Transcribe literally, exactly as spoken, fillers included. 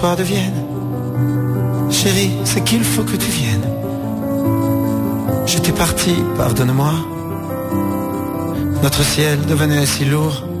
l'histoire devienne. Chérie, c'est qu'il faut que tu viennes. J'étais parti, pardonne-moi. Notre ciel devenait si lourd.